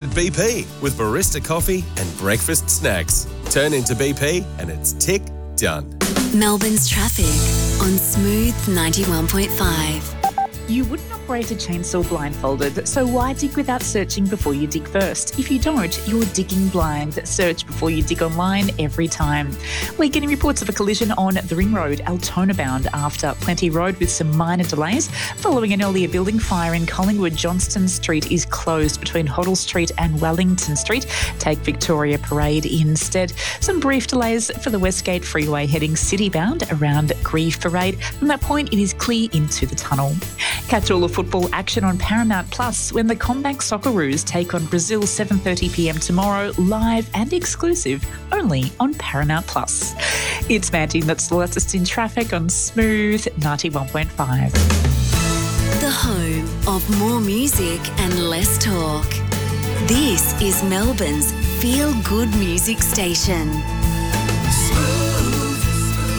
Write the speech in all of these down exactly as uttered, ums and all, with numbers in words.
B P with barista coffee and breakfast snacks. Turn into B P and it's tick done. Melbourne's traffic on Smooth ninety-one point five. You wouldn't operate a chainsaw blindfolded, so why dig without searching before you dig first? If you don't, you're digging blind. Search before you dig online every time. We're getting reports of a collision on the Ring Road, Altona bound, after Plenty Road with some minor delays. Following an earlier building fire in Collingwood, Johnston Street is closed between Hoddle Street and Wellington Street. Take Victoria Parade instead. Some brief delays for the Westgate Freeway heading city bound around Grieve Parade. From that point, it is clear into the tunnel. Catch all the football action on Paramount Plus when the Combank Socceroos take on Brazil seven thirty p m tomorrow, live and exclusive, only on Paramount Plus. It's Mandy, that's the latest in traffic on Smooth ninety-one point five. The home of more music and less talk. This is Melbourne's feel-good music station. Smooth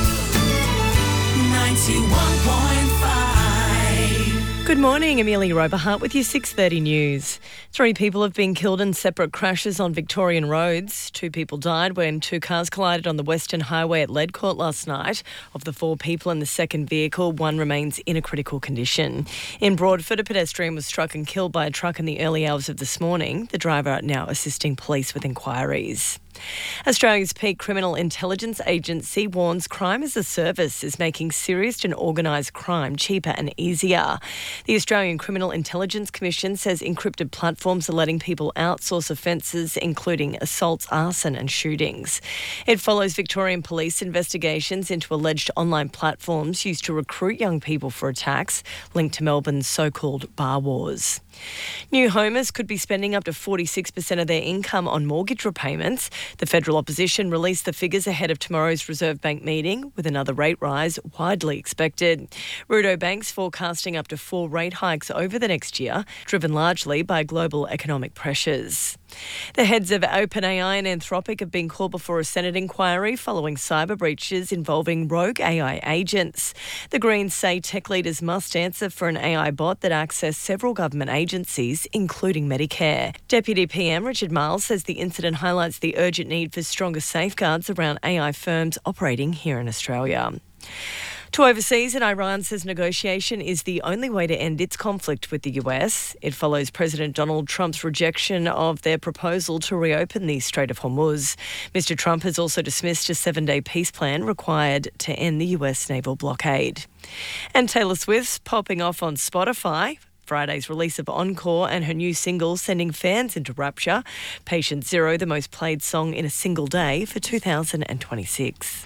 ninety-one point five. Good morning, Amelia Roberhart with your six thirty news. Three people have been killed in separate crashes on Victorian roads. Two people died when two cars collided on the Western Highway at Ledcourt last night. Of the four people in the second vehicle, one remains in a critical condition. In Broadford, a pedestrian was struck and killed by a truck in the early hours of this morning. The driver now assisting police with inquiries. Australia's peak criminal intelligence agency warns crime as a service is making serious and organised crime cheaper and easier. The Australian Criminal Intelligence Commission says encrypted platforms are letting people outsource offences, including assaults, arson and shootings. It follows Victorian police investigations into alleged online platforms used to recruit young people for attacks linked to Melbourne's so-called bar wars. New homers could be spending up to forty-six percent of their income on mortgage repayments. The federal opposition released the figures ahead of tomorrow's Reserve Bank meeting, with another rate rise widely expected. Rudo Bank's forecasting up to four rate hikes over the next year, driven largely by global economic pressures. The heads of OpenAI and Anthropic have been called before a Senate inquiry following cyber breaches involving rogue A I agents. The Greens say tech leaders must answer for an A I bot that accessed several government agencies, including Medicare. Deputy P M Richard Marles says the incident highlights the urgent need for stronger safeguards around A I firms operating here in Australia. To overseas, and Iran says negotiation is the only way to end its conflict with the U S. It follows President Donald Trump's rejection of their proposal to reopen the Strait of Hormuz. Mister Trump has also dismissed a seven-day peace plan required to end the U S naval blockade. And Taylor Swift's popping off on Spotify. Friday's release of Encore and her new single sending fans into rapture. Patient Zero, the most played song in a single day for two thousand twenty-six.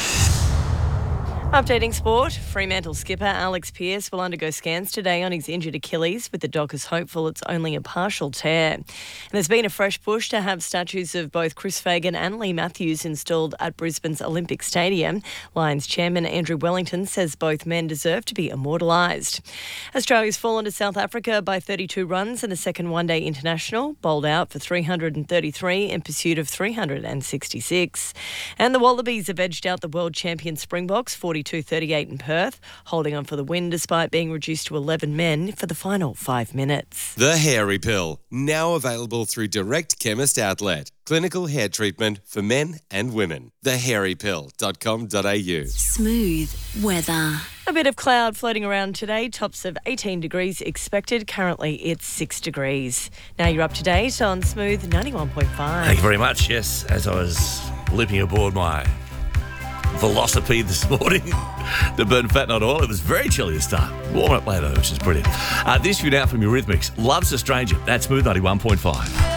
Updating sport, Fremantle skipper Alex Pearce will undergo scans today on his injured Achilles, with the Dockers hopeful it's only a partial tear. And there's been a fresh push to have statues of both Chris Fagan and Lee Matthews installed at Brisbane's Olympic Stadium. Lions chairman Andrew Wellington says both men deserve to be immortalised. Australia's fallen to South Africa by thirty-two runs in the second one-day international, bowled out for three hundred thirty-three in pursuit of three hundred sixty-six. And the Wallabies have edged out the world champion Springboks forty-two thirty-eight in Perth, holding on for the win despite being reduced to eleven men for the final five minutes. The Hairy Pill, now available through Direct Chemist Outlet. Clinical hair treatment for men and women. the hairy pill dot com dot a u. Smooth weather. A bit of cloud floating around today, tops of eighteen degrees expected. Currently it's six degrees. Now you're up to date on Smooth ninety-one point five. Thank you very much. Yes, as I was leaping aboard my Velocipede this morning to burn fat, not oil, it was very chilly to start. Warm up later, which is brilliant. Uh, this view now from Eurythmics. Love's a Stranger. That's Smooth ninety-one point five.